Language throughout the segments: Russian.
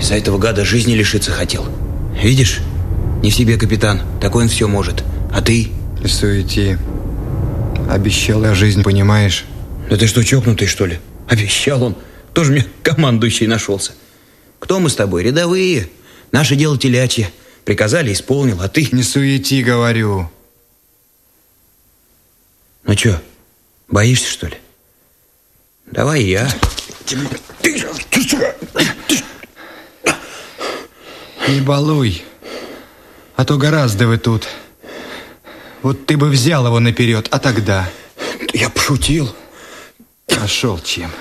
Из-за этого гада жизни лишиться хотел. Видишь? Не в себе капитан. Такой он все может. А ты? Не суети. Обещал я жизнь, понимаешь? Да ты что, чокнутый, что ли? Обещал он. Тоже мне командующий нашелся. Кто мы с тобой? Рядовые. Наше дело телячье. Приказали, исполнил, а ты... Не суети, говорю. Ну что, боишься, что ли? Давай я. Не балуй. А то гораздо вы тут. Вот ты бы взял его наперед, а тогда... Я пошутил. Нашел чем.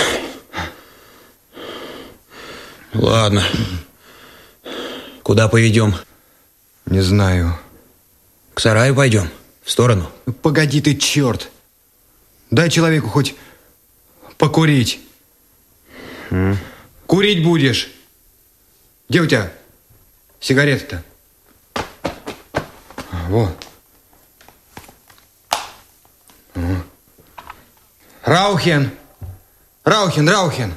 Ладно. Куда поведем? Не знаю. К сараю пойдем? В сторону? Погоди ты, черт. Дай человеку хоть покурить. Курить будешь. Где у тебя сигарета-то? Вот. Раухен! Раухен!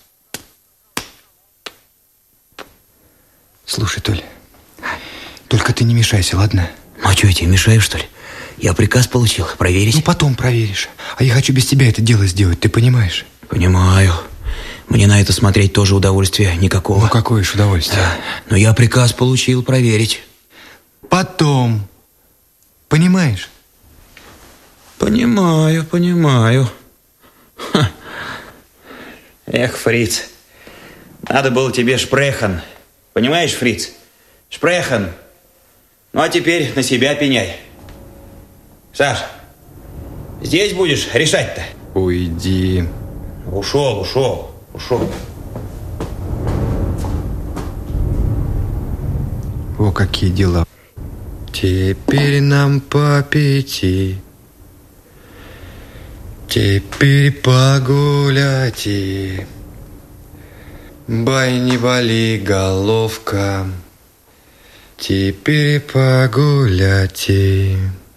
Слушай, Толь, только ты не мешайся, ладно? Ну а что, я тебе мешаю, что ли? Я приказ получил, проверить. Ну, потом проверишь. А я хочу без тебя это дело сделать, ты понимаешь? Понимаю. Мне на это смотреть тоже удовольствия никакого. Ну, какое ж удовольствие? Да. Но я приказ получил проверить. Потом. Понимаешь? Понимаю. Ха. Эх, фриц, надо было тебе шпрехан. Понимаешь, фриц? Шпрехан. Ну, а теперь на себя пеняй. Саш, здесь будешь решать-то? Уйди. Ушел. О, какие дела. Теперь нам по пяти. Теперь погуляйте. Бай, не боли, головка. Теперь погуляйте.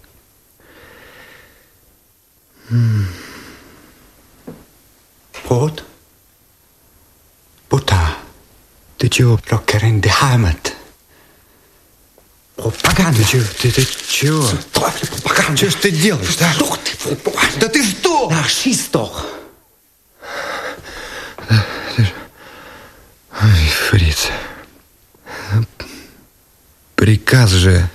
Båt? Borta. Ты чего? Rockaren de Heimat. Пропаганда. Ты чего? Пропаганда. Что ж ты делаешь, да? Что ты пропаганда? Да ты что? Schieß doch. Ой, фриц. Приказ же.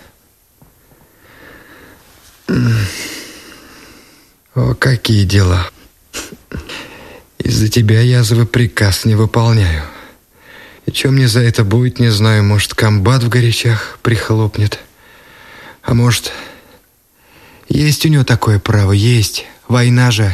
О, какие дела. Из-за тебя я свой приказ не выполняю. И что мне за это будет, не знаю. Может, комбат в горячах прихлопнет. А может, есть у него такое право? Есть. Война же.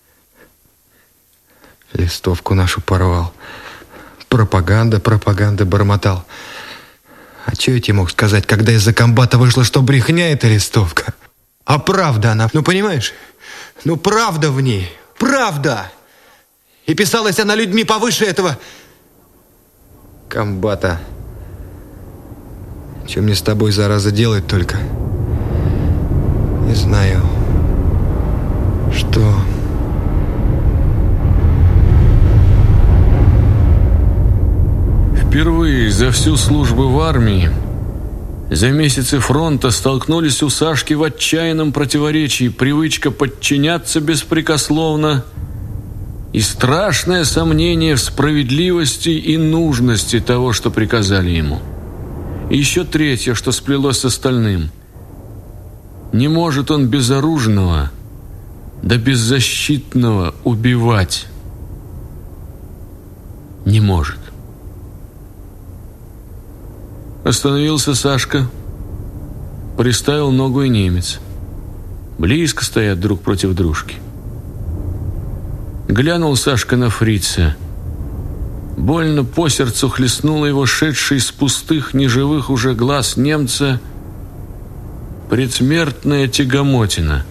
Листовку нашу порвал. Пропаганда бормотал. А что я тебе мог сказать, когда из-за комбата вышло, что брехня эта листовка? А правда она, ну понимаешь? Ну правда в ней, правда! И писалась она людьми повыше этого комбата. Что мне с тобой, зараза, делать только? Не знаю. Что... Впервые за всю службу в армии, за месяцы фронта столкнулись у Сашки в отчаянном противоречии привычка подчиняться беспрекословно и страшное сомнение в справедливости и нужности того, что приказали ему. И еще третье, что сплелось с остальным. Не может он безоружного, да беззащитного убивать. Не может. Остановился Сашка. Приставил ногу и немец. Близко стоят друг против дружки. Глянул Сашка на фрица. Больно по сердцу хлестнуло его шедший с пустых, неживых уже глаз немца предсмертная тягомотина.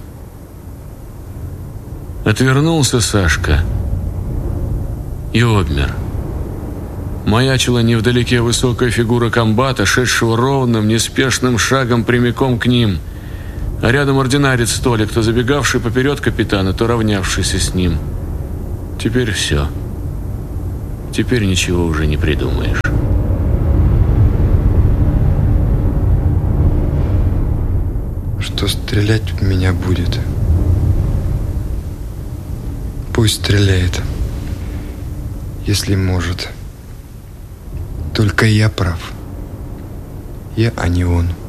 Отвернулся Сашка и обмер. Маячила невдалеке высокая фигура комбата, шедшего ровным, неспешным шагом прямиком к ним. А рядом ординарец Толик, то забегавший поперед капитана, то равнявшийся с ним. Теперь все. Теперь ничего уже не придумаешь. кто стрелять в меня будет. Пусть стреляет, если может. Только я прав. Я, а не он.